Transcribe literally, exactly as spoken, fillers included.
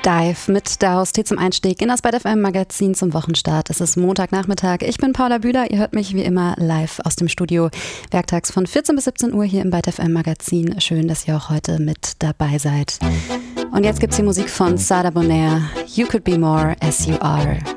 Dive mit Daus Tee zum Einstieg in das Byte F M Magazin zum Wochenstart. Es ist Montagnachmittag. Ich bin Paula Bühler. Ihr hört mich wie immer live aus dem Studio. Werktags von vierzehn bis siebzehn Uhr hier im Byte F M Magazin. Schön, dass ihr auch heute mit dabei seid. Und jetzt gibt's die Musik von Sada Bonaire. You Could Be More As You Are.